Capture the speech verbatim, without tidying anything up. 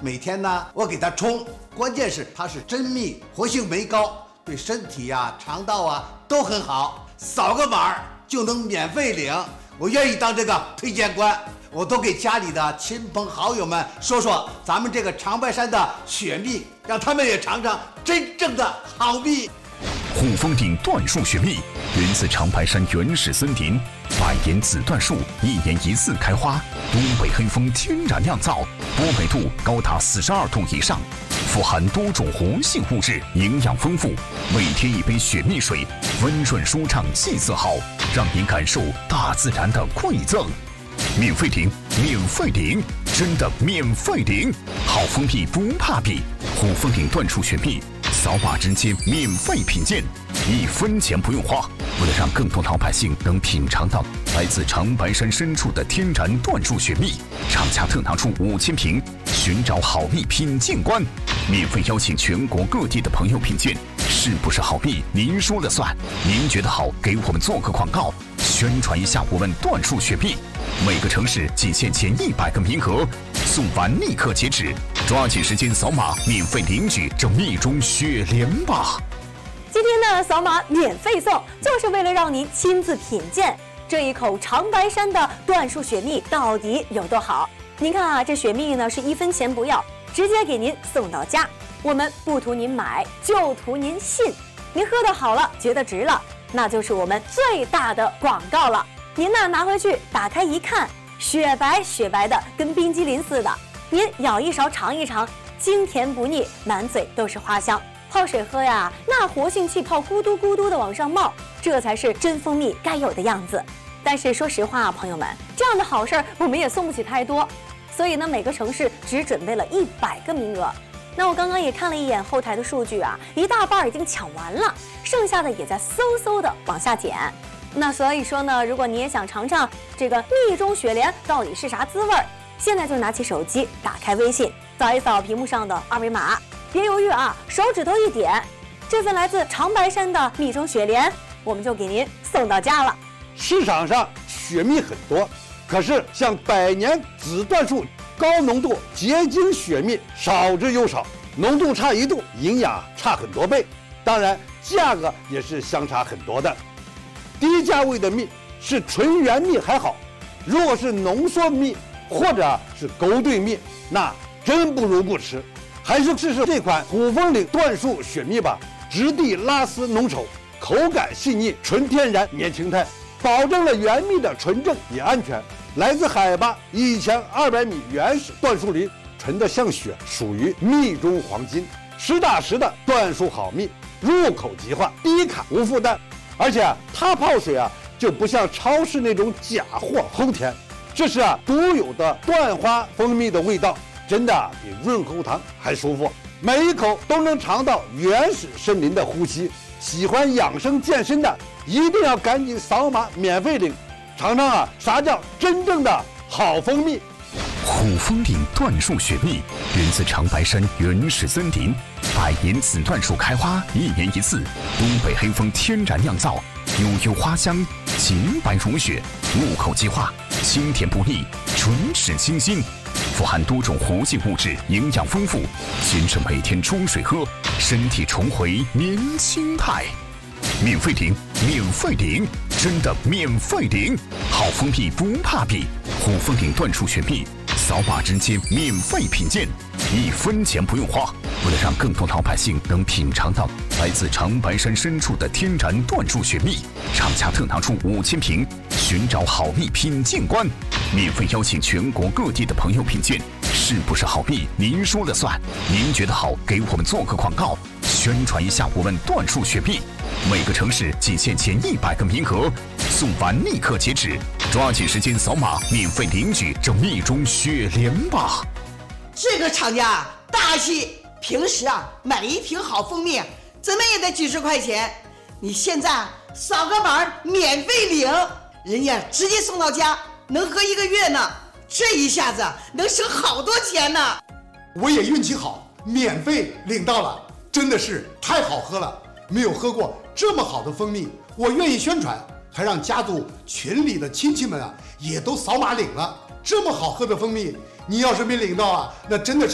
每天呢我给它冲，关键是它是真蜜，活性酶高，对身体呀、肠道啊都很好。扫个码就能免费领，我愿意当这个推荐官。我都给家里的亲朋好友们说说咱们这个长白山的雪蜜，让他们也尝尝真正的好蜜。 虎峰顶椴树雪蜜源自长白山原始森林，百年紫椴树一年一次开花，东北黑蜂天然酿造，波美度高达四十二度以上，富含多种活性物质，营养丰富。每天一杯雪蜜水，温润舒畅，气色好，让您感受大自然的馈赠。免费领，免费领，真的免费领！好蜂蜜不怕比，虎峰顶椴树雪蜜，扫码直接免费品鉴，一分钱不用花。为了让更多老百姓能品尝到来自长白山深处的天然椴树雪蜜，厂家特拿出五千瓶，寻找好蜜品鉴官，免费邀请全国各地的朋友品鉴，是不是好蜜您说了算？您觉得好，给我们做个广告，宣传一下我们椴树雪蜜。每个城市仅限前一百个名额，送完立刻截止，抓紧时间扫码免费领取这蜜中雪莲吧！ 今天呢，扫码免费送，就是为了让您亲自品鉴这一口长白山的椴树雪蜜到底有多好。您看啊，这雪蜜呢是一分钱不要，直接给您送到家。我们不图您买，就图您信。您喝得好了，觉得值了，那就是我们最大的广告了。您呢拿回去打开一看，雪白雪白的，跟冰激凌似的。您舀一勺尝一尝，清甜不腻，满嘴都是花香。泡水喝呀，那活性气泡咕嘟咕嘟的往上冒，这才是真蜂蜜该有的样子。但是说实话啊，朋友们，这样的好事儿我们也送不起太多，所以呢，每个城市只准备了一百个名额。那我刚刚也看了一眼后台的数据啊，一大半已经抢完了，剩下的也在嗖嗖的往下减。那所以说呢，如果你也想尝尝这个蜜中雪莲到底是啥滋味儿，现在就拿起手机，打开微信，扫一扫屏幕上的二维码，别犹豫啊，手指头一点，这份来自长白山的蜜中雪莲，我们就给您送到家了。 市场上雪蜜很多，可是像百年紫椴树高浓度结晶雪蜜少之又少，浓度差一度，营养差很多倍，当然价格也是相差很多的。低价位的蜜是纯原蜜还好，如果是浓缩蜜或者是勾兑蜜，那真不如不吃。还是试试这款虎峰岭椴树雪蜜吧，质地拉丝浓稠，口感细腻，纯天然年轻态，保证了原蜜的纯正也安全。来自海拔一千二百米原始椴树林，纯的像雪，属于蜜中黄金，实打实的椴树好蜜，入口即化，低卡无负担。而且啊，它泡水啊就不像超市那种假货齁甜，这是啊独有的椴花蜂蜜的味道，真的比润喉糖还舒服，每一口都能尝到原始森林的呼吸。喜欢养生健身的一定要赶紧扫码免费领，尝尝啊啥叫真正的好蜂蜜。 虎峰岭椴树雪蜜源自长白山原始森林，百年紫椴树开花一年一次，东北黑蜂天然酿造，悠悠花香，洁白如雪，入口即化，清甜不腻，唇齿清新，富含多种活性物质，营养丰富。先生每天冲水喝，身体重回年轻态。免费领，免费领，真的免费领！好蜂蜜不怕比，虎峰岭椴树雪蜜，扫码直接免费品鉴，一分钱不用花。为了让更多老百姓能品尝到来自长白山深处的天然椴树雪蜜，厂家特拿出五千瓶，寻找好蜜品鉴官，免费邀请全国各地的朋友品鉴，是不是好蜜您说了算？您觉得好，给我们做个广告，宣传一下我们椴树雪蜜。每个城市仅限前一百个名额，送完立刻截止，抓紧时间扫码免费领取这蜜中雪莲吧！ 这个厂家大气，平时啊买一瓶好蜂蜜怎么也得几十块钱，你现在扫个码免费领，人家直接送到家，能喝一个月呢，这一下子能省好多钱呢。 我也运气好，免费领到了，真的是太好喝了，没有喝过这么好的蜂蜜，我愿意宣传，还让家族群里的亲戚们啊也都扫码领了。这么好喝的蜂蜜，你要是没领到啊，那真的是